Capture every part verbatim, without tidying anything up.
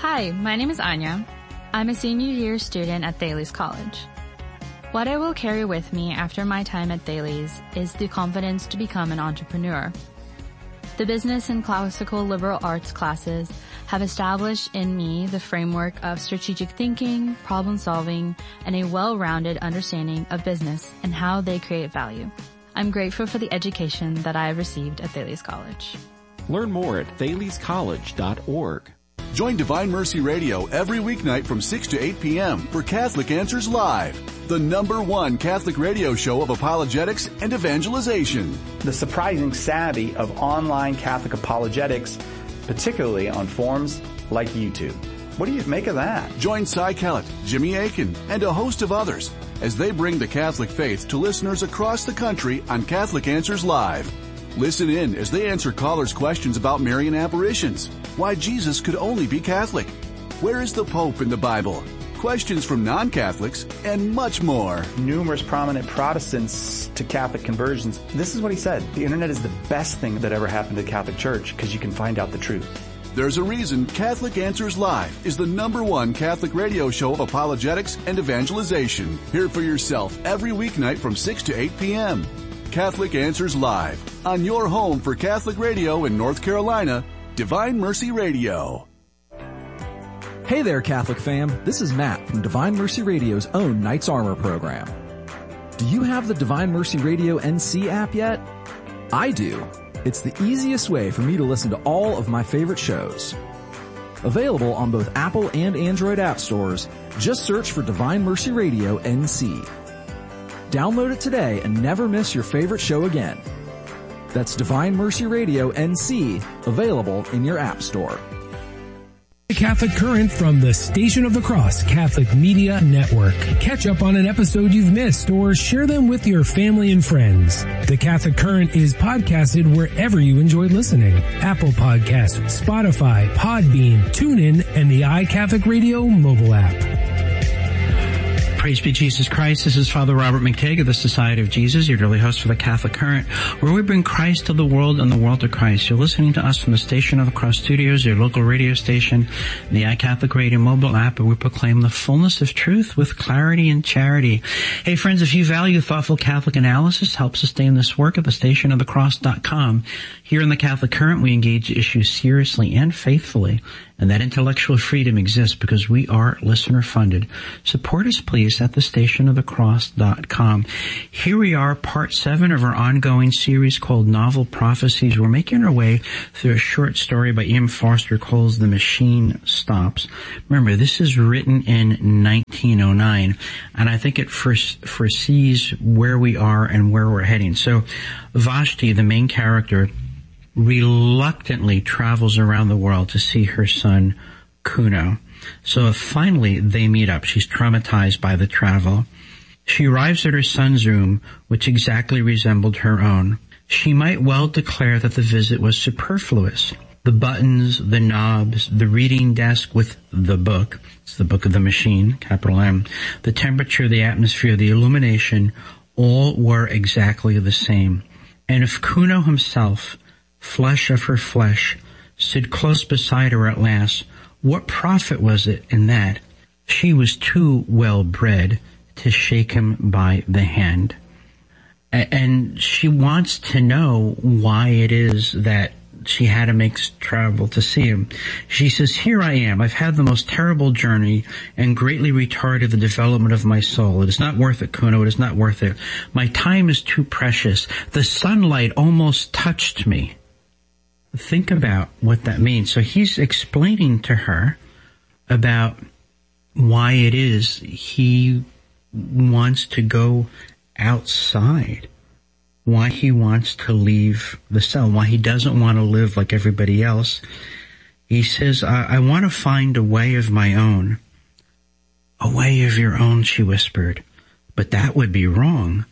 Hi, my name is Anya. I'm a senior year student at Thales College. What I will carry with me after my time at Thales is the confidence to become an entrepreneur. The business and classical liberal arts classes have established in me the framework of strategic thinking, problem solving, and a well-rounded understanding of business and how they create value. I'm grateful for the education that I have received at Thales College. Learn more at thales college dot org. Join Divine Mercy Radio every weeknight from six to eight p.m. for Catholic Answers Live, the number one Catholic radio show of apologetics and evangelization. The surprising savvy of online Catholic apologetics, particularly on forums like YouTube. What do you make of that? Join Cy Kellett, Jimmy Akin, and a host of others as they bring the Catholic faith to listeners across the country on Catholic Answers Live. Listen in as they answer callers' questions about Marian apparitions, why Jesus could only be Catholic, where is the Pope in the Bible, questions from non-Catholics, and much more. Numerous prominent Protestants to Catholic conversions. This is what he said. The internet is the best thing that ever happened to the Catholic Church because you can find out the truth. There's a reason Catholic Answers Live is the number one Catholic radio show of apologetics and evangelization. Hear for yourself every weeknight from six to eight p.m. Catholic Answers Live, on your home for Catholic radio in North Carolina, Divine Mercy Radio. Hey there, Catholic fam. This is Matt from Divine Mercy Radio's own Knights Armor program. Do you have the Divine Mercy Radio N C app yet? I do. It's the easiest way for me to listen to all of my favorite shows. Available on both Apple and Android app stores, just search for Divine Mercy Radio N C. Download it today and never miss your favorite show again. That's Divine Mercy Radio N C, available in your app store. The Catholic Current from the Station of the Cross Catholic Media Network. Catch up on an episode you've missed or share them with your family and friends. The Catholic Current is podcasted wherever you enjoy listening. Apple Podcasts, Spotify, Podbean, TuneIn, and the iCatholic Radio mobile app. Praise be Jesus Christ. This is Father Robert McTague of the Society of Jesus, your daily host for the Catholic Current, where we bring Christ to the world and the world to Christ. You're listening to us from the Station of the Cross Studios, your local radio station, the iCatholic Radio mobile app, where we proclaim the fullness of truth with clarity and charity. Hey friends, if you value thoughtful Catholic analysis, help sustain this work at the station of the cross dot com. Here in the Catholic Current, we engage issues seriously and faithfully. And that intellectual freedom exists because we are listener funded. Support us please at the station of the cross dot com. Here we are, part seven of our ongoing series called Novel Prophecies. We're making our way through a short story by E M Foster called The Machine Stops. Remember, this is written in nineteen oh nine, and I think it foresees where we are and where we're heading. So Vashti, the main character, reluctantly travels around the world to see her son, Kuno. So finally they meet up. She's traumatized by the travel. She arrives at her son's room, which exactly resembled her own. She might well declare that the visit was superfluous. The buttons, the knobs, the reading desk with the book, it's the book of the machine, capital M, the temperature, the atmosphere, the illumination, all were exactly the same. And if Kuno himself, flesh of her flesh, stood close beside her at last, what profit was it in that? She was too well bred to shake him by the hand. And she wants to know why it is that she had to make travel to see him. She says, here I am. I've had the most terrible journey and greatly retarded the development of my soul. It is not worth it, Kuno. It is not worth it. My time is too precious. The sunlight almost touched me. Think about what that means. So he's explaining to her about why it is he wants to go outside, why he wants to leave the cell, why he doesn't want to live like everybody else. He says, I, I want to find a way of my own. A way of your own, she whispered. But that would be wrong.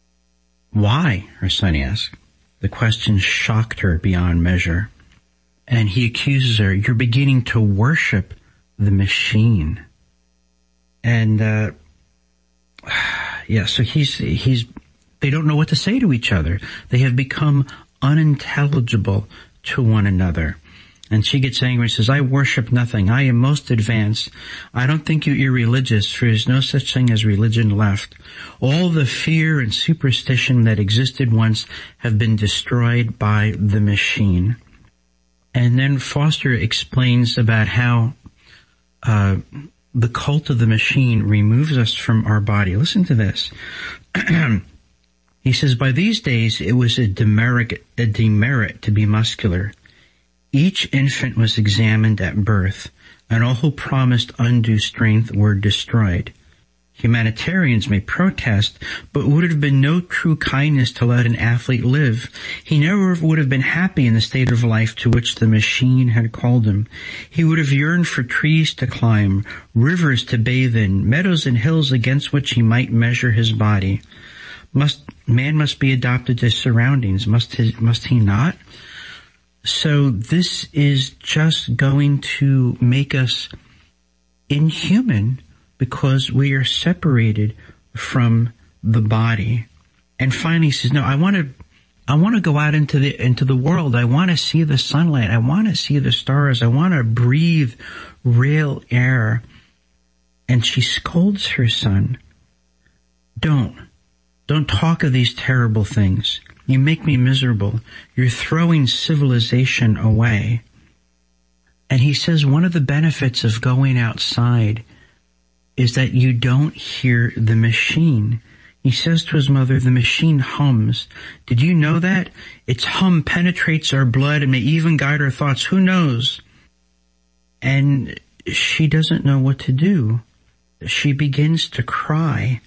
Why? Her son asked. The question shocked her beyond measure. And he accuses her, you're beginning to worship the machine. And, uh, yeah, so he's, he's, they don't know what to say to each other. They have become unintelligible to one another. And she gets angry and says, I worship nothing. I am most advanced. I don't think you irreligious, for there is no such thing as religion left. All the fear and superstition that existed once have been destroyed by the machine. And then Foster explains about how uh the cult of the machine removes us from our body. Listen to this. He says, by these days it was a demerit, a demerit to be muscular. Each infant was examined at birth, and all who promised undue strength were destroyed. Humanitarians may protest, but it would have been no true kindness to let an athlete live. He never would have been happy in the state of life to which the machine had called him. He would have yearned for trees to climb, rivers to bathe in, meadows and hills against which he might measure his body. Must, man must be adopted to surroundings, must his, must he not? So this is just going to make us inhuman because we are separated from the body. And finally he says, no, I want to, I want to go out into the, into the world. I want to see the sunlight. I want to see the stars. I want to breathe real air. And she scolds her son. Don't, don't talk of these terrible things. You make me miserable. You're throwing civilization away. And he says one of the benefits of going outside is that you don't hear the machine. He says to his mother, the machine hums. Did you know that? Its hum penetrates our blood and may even guide our thoughts. Who knows? And she doesn't know what to do. She begins to cry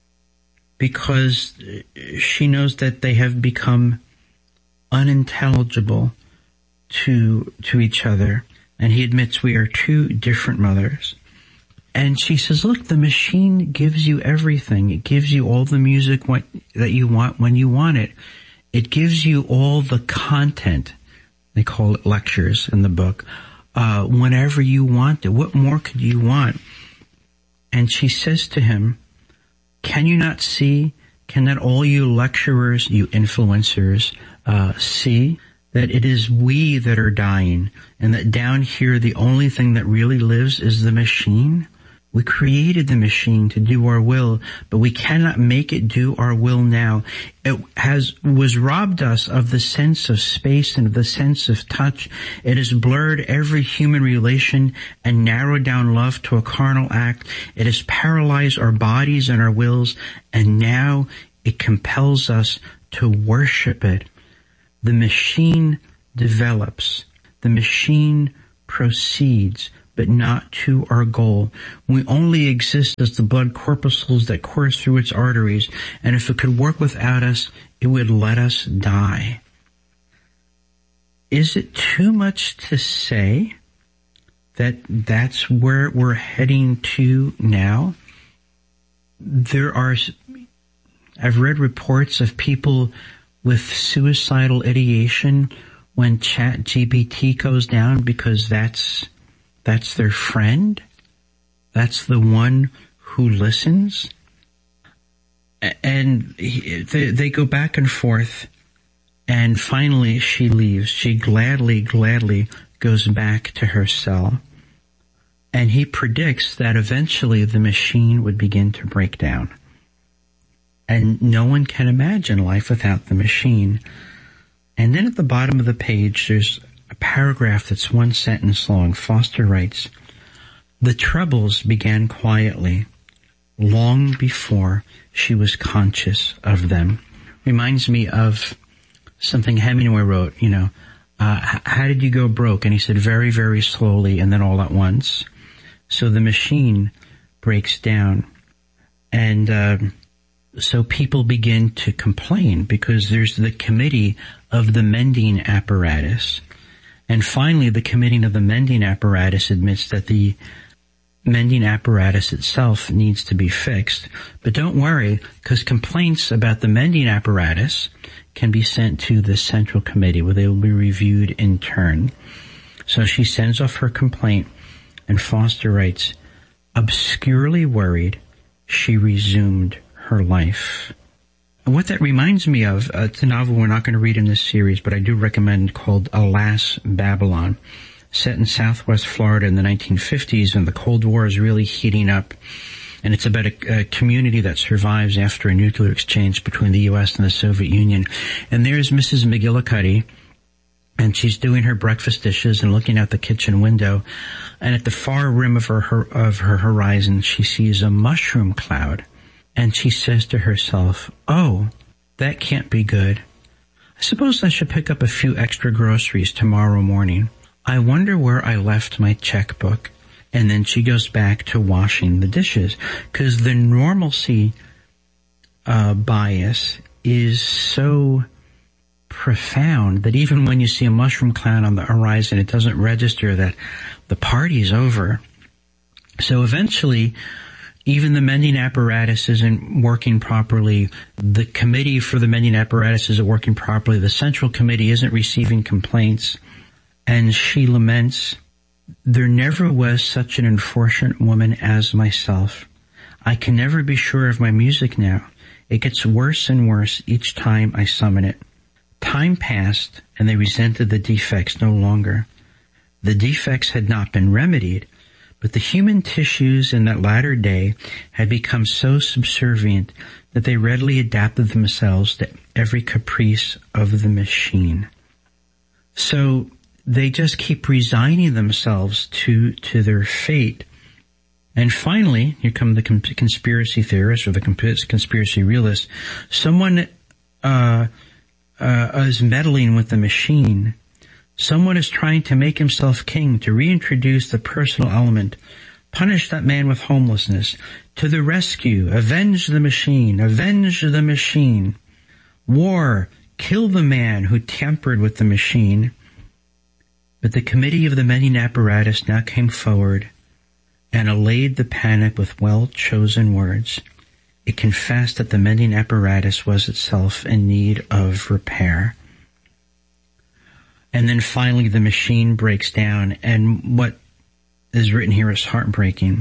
because she knows that they have become unintelligible to, to each other. And he admits we are two different mothers. And she says, look, the machine gives you everything. It gives you all the music that you want when you want it. It gives you all the content. They call it lectures in the book. Uh, whenever you want it. What more could you want? And she says to him, can you not see? Can not all you lecturers, you influencers, uh, see that it is we that are dying and that down here the only thing that really lives is the machine? We created the machine to do our will, but we cannot make it do our will now. It has, was robbed us of the sense of space and of the sense of touch. It has blurred every human relation and narrowed down love to a carnal act. It has paralyzed our bodies and our wills, and now it compels us to worship it. The machine develops. The machine proceeds, but not to our goal. We only exist as the blood corpuscles that course through its arteries, and if it could work without us, it would let us die. Is it too much to say that that's where we're heading to now? There are, I've read reports of people with suicidal ideation when Chat G P T goes down because that's That's their friend. That's the one who listens. And he, they, they go back and forth. And finally she leaves. She gladly, gladly goes back to her cell. And he predicts that eventually the machine would begin to break down. And no one can imagine life without the machine. And then at the bottom of the page, there's a paragraph that's one sentence long. Foster writes, the troubles began quietly, long before she was conscious of them. Reminds me of something Hemingway wrote, you know, uh, how did you go broke? And he said, very, very slowly and then all at once. So the machine breaks down. And uh, so people begin to complain because there's the committee of the mending apparatus. And finally, the committee of the mending apparatus admits that the mending apparatus itself needs to be fixed. But don't worry, because complaints about the mending apparatus can be sent to the central committee where they will be reviewed in turn. So she sends off her complaint, and Foster writes, obscurely worried, she resumed her life. what that reminds me of, uh, it's a novel we're not going to read in this series, but I do recommend, called Alas, Babylon, set in Southwest Florida in the nineteen fifties, when the Cold War is really heating up. And it's about a, a community that survives after a nuclear exchange between the U S and the Soviet Union. And there's Missus McGillicuddy, and she's doing her breakfast dishes and looking out the kitchen window. And at the far rim of her, her of her horizon, she sees a mushroom cloud. And she says to herself, "Oh, that can't be good. I suppose I should pick up a few extra groceries tomorrow morning. I wonder where I left my checkbook." And then she goes back to washing the dishes, because the normalcy uh, bias is so profound that even when you see a mushroom cloud on the horizon, it doesn't register that the party's over. So eventually, even the mending apparatus isn't working properly. The committee for the mending apparatus isn't working properly. The central committee isn't receiving complaints. And she laments, "There never was such an unfortunate woman as myself. I can never be sure of my music now. It gets worse and worse each time I summon it." Time passed, and they resented the defects no longer. The defects had not been remedied, but the human tissues in that latter day had become so subservient that they readily adapted themselves to every caprice of the machine. So they just keep resigning themselves to, to their fate. And finally, here come the conspiracy theorists or the conspiracy realists. Someone uh, uh, is meddling with the machine. Someone is trying to make himself king, to reintroduce the personal element, punish that man with homelessness, to the rescue, avenge the machine, avenge the machine. War, kill the man who tampered with the machine. But the committee of the mending apparatus now came forward and allayed the panic with well-chosen words. It confessed that the mending apparatus was itself in need of repair. And then finally the machine breaks down, and what is written here is heartbreaking.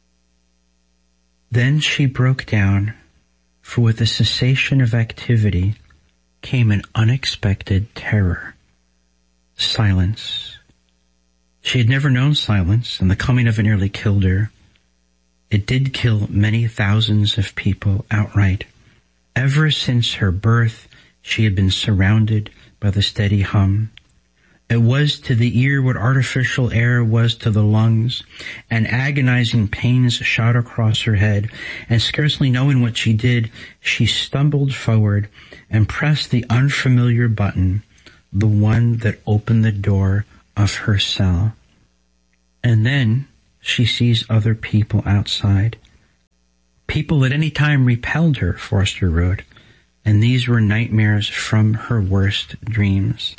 Then she broke down, for with the cessation of activity came an unexpected terror. Silence. She had never known silence, and the coming of it nearly killed her. It did kill many thousands of people outright. Ever since her birth, she had been surrounded by the steady hum. It was to the ear what artificial air was to the lungs, and agonizing pains shot across her head, and scarcely knowing what she did, she stumbled forward and pressed the unfamiliar button, the one that opened the door of her cell. And then she sees other people outside. People at any time repelled her, Forster wrote, and these were nightmares from her worst dreams.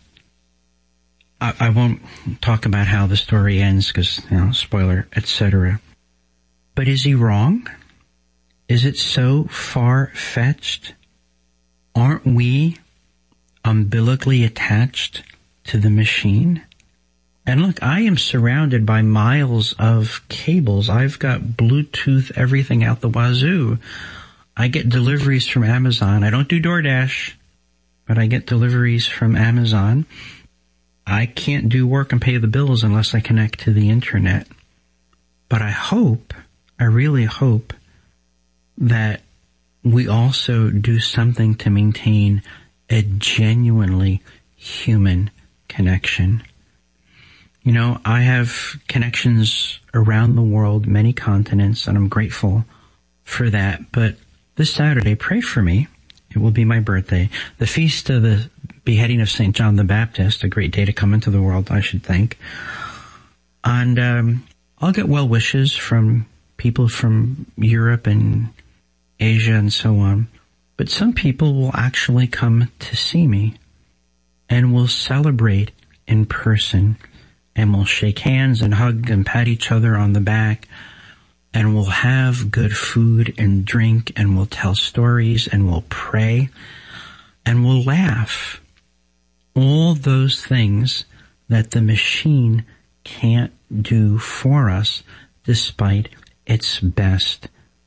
I, I won't talk about how the story ends because, you know, spoiler, et cetera. But is he wrong? Is it so far-fetched? Aren't we umbilically attached to the machine? And look, I am surrounded by miles of cables. I've got Bluetooth, everything out the wazoo. I get deliveries from Amazon. I don't do DoorDash, but I get deliveries from Amazon. I can't do work and pay the bills unless I connect to the internet. But I hope, I really hope, that we also do something to maintain a genuinely human connection. You know, I have connections around the world, many continents, and I'm grateful for that. But this Saturday, pray for me. It will be my birthday. The feast of the beheading of Saint John the Baptist, a great day to come into the world, I should think. And um, I'll get well wishes from people from Europe and Asia and so on. But some people will actually come to see me and will celebrate in person, and we'll shake hands and hug and pat each other on the back, and we'll have good food and drink, and we'll tell stories, and we'll pray, and we'll laugh. All those things that the machine can't do for us despite its best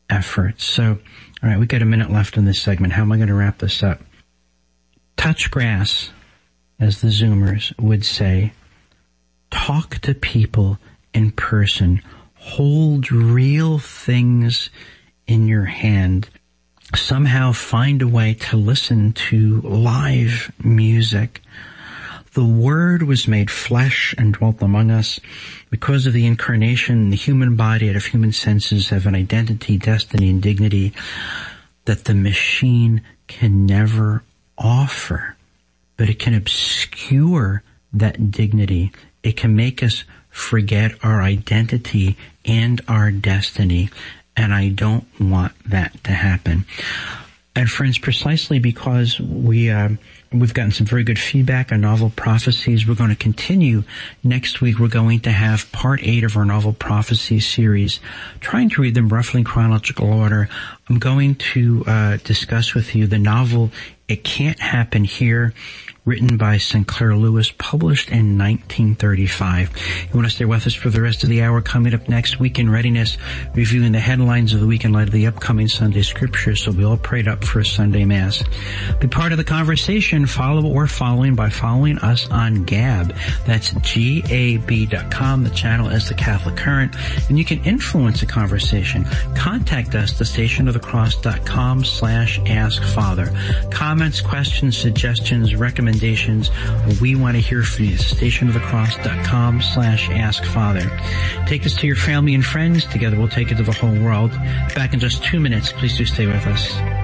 efforts. So, all right, we've got a minute left in this segment. How am I going to wrap this up? Touch grass, as the Zoomers would say. Talk to people in person. Hold real things in your hand. Somehow find a way to listen to live music. The Word was made flesh and dwelt among us. Because of the incarnation, the human body out of human senses have an identity, destiny, and dignity that the machine can never offer. But it can obscure that dignity. It can make us forget our identity and our destiny. And I don't want that to happen. And friends, precisely because we, uh, we've gotten some very good feedback on Novel Prophecies, we're going to continue next week. We're going to have part eight of our Novel Prophecies series, trying to read them roughly in chronological order. I'm going to, uh, discuss with you the novel It Can't Happen Here, written by Sinclair Lewis, published in nineteen thirty-five. You want to stay with us for the rest of the hour? Coming up next, Week in Readiness, reviewing the headlines of the week in light of the upcoming Sunday Scriptures, so we all prayed up for a Sunday Mass. Be part of the conversation. Follow or following by following us on Gab. That's G A B dot com. The channel is The Catholic Current, and you can influence the conversation. Contact us, the station of the cross dot com slash ask father. Comments, questions, suggestions, recommendations. We want to hear from you. station of the cross dot com slash ask father. Take this to your family and friends. Together we'll take it to the whole world. Back in just two minutes. Please do stay with us.